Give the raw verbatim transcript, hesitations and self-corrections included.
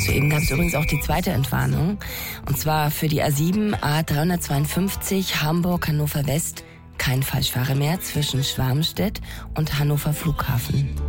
Soeben gab es übrigens auch die zweite Entwarnung. Und zwar für die A sieben, A dreihundertzweiundfünfzig, Hamburg-Hannover West. Kein Falschfahrer mehr zwischen Schwarmstedt und Hannover Flughafen.